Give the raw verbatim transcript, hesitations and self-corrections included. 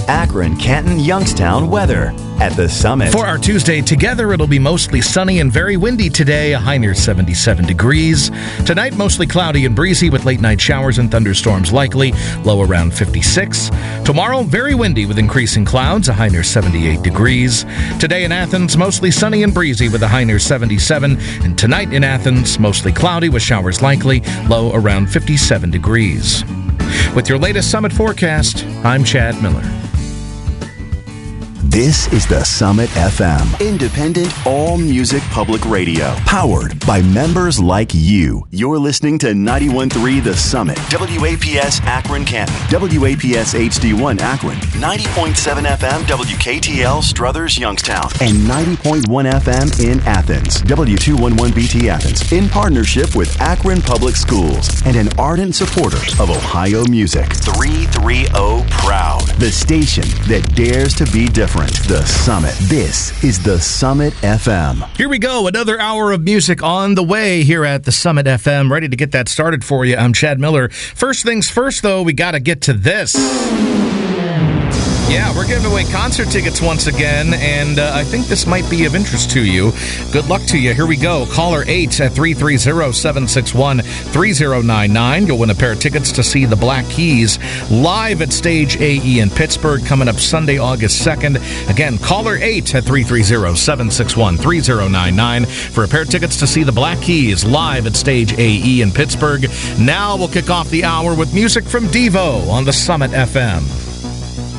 Akron, Canton, Youngstown weather at the Summit. For our Tuesday together, it'll be mostly sunny and very windy today, a high near seventy-seven degrees. Tonight, mostly cloudy and breezy with late night showers and thunderstorms likely, low around fifty-six. Tomorrow, very windy with increasing clouds, a high near seventy-eight degrees. Today in Athens, mostly sunny and breezy with a high near seventy-seven. And tonight in Athens, mostly cloudy with showers likely, low around fifty-seven degrees. With your latest Summit forecast, I'm Chad Miller. This is the Summit F M, independent all-music public radio, powered by members like you. You're listening to ninety-one point three The Summit, W A P S Akron Canton, W A P S H D one Akron, ninety point seven F M W K T L Struthers Youngstown, and ninety point one F M in Athens, W two eleven B T Athens, in partnership with Akron Public Schools and an ardent supporter of Ohio music. three thirty Proud, the station that dares to be different. The Summit. This is the Summit F M. Here we go. Another hour of music on the way here at the Summit F M. Ready to get that started for you. I'm Chad Miller. First things first, though, we got to get to this. Yeah, we're giving away concert tickets once again, and uh, I think this might be of interest to you. Good luck to you. Here we go. Caller eight at three three zero, seven six one, three zero nine nine. You'll win a pair of tickets to see the Black Keys live at Stage A E in Pittsburgh coming up Sunday, August second. Again, caller eight at three three zero, seven six one, three zero nine nine for a pair of tickets to see the Black Keys live at Stage A E in Pittsburgh. Now we'll kick off the hour with music from Devo on the Summit F M.